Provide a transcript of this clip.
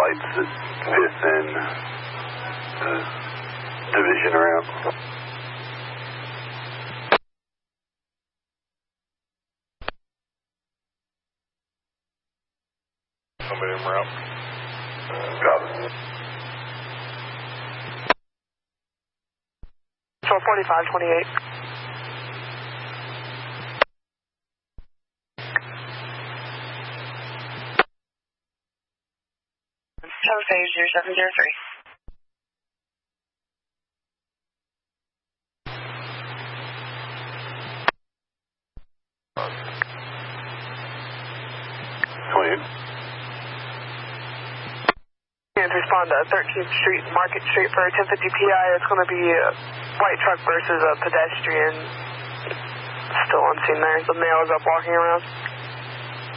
lights at 5th and Division route. Somebody in route. Copy. 4528. Phase 0703. And respond to 13th Street, Market Street for 1050 PI. It's going to be a white truck versus a pedestrian. Still on scene there. The male is up walking around.